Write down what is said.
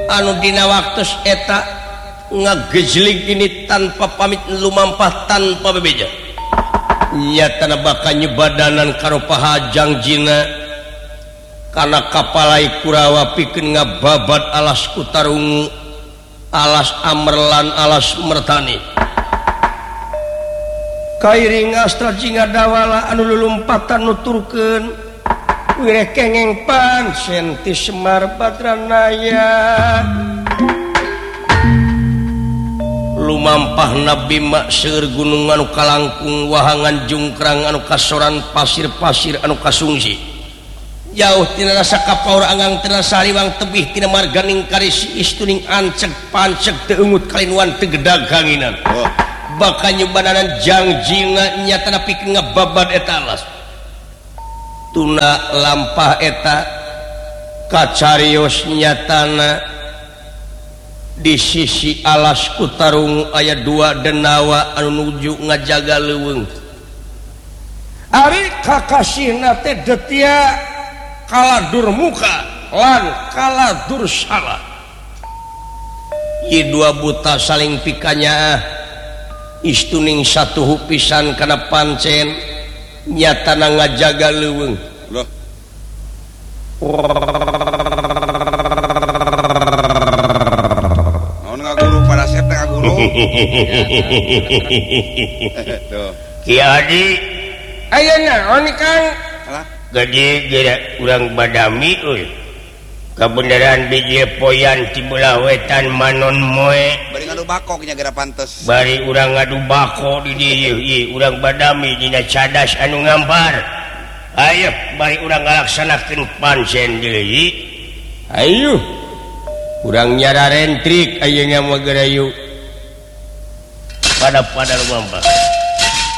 anu dina waktu eta ngagejling ini tanpa pamit lumampah tanpa bebeja nyatana bakal nyebadanan karo paha jangjina karena kapalai Kurawa pikeun ngababat alas Kutarungu alas Amerlan alas Mertani kairing astra jinga dawala anu lulumpatan nuturkeun wireh kengeng pansen ti Semar Badranaya lumampah Nabi mak seueur gunung anu kalangkung wahangan jungkrang anu kasoran pasir-pasir anu kasungsi jauh tina rasa kapaur anggang tina saliwang tebih tina marganing karisi istuning anceg panceg teu eungut kalinuan teu gedag kanginan bakal nyebananan jangjina nyatana pikeun ngababad eta alas tuna lampah eta kacarios nyatana di sisi alas Kutarungu aya 2 denawa anu nuju ngajaga leuweung ari kakasihna teh Detya Kaladurmuka lan Kaladursala ieu 2 buta saling pikanya istuning satuhu pisan kana pancen nyatana ngajaga leuweung Kiai Haji ayeuna naon Kang gaji geura urang badami euy kabeneran biji poyan ti belah wetan Manon Moe bari ngadu bako nya geura pantes bari urang ngadu bako di dieu ieu urang badami dina cadas anu ngampar ayo bari urang ngalaksanakeun pancen deui ayo urang nyararentrik ayeuna mah geura yuk pada lumampah